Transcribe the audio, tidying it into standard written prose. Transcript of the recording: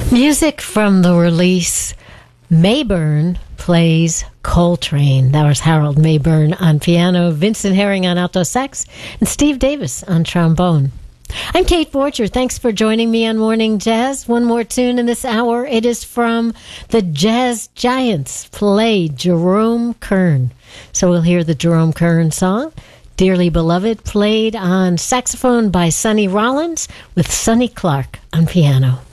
Music from the release Mayburn Plays Coltrane. That was Harold Mayburn on piano, Vincent Herring on alto sax, and Steve Davis on trombone. I'm Kate Borcher. Thanks for joining me on Morning Jazz. One more tune in this hour. It is from the Jazz Giants, play Jerome Kern. So we'll hear the Jerome Kern song, Dearly Beloved, played on saxophone by Sonny Rollins with Sonny Clark on piano.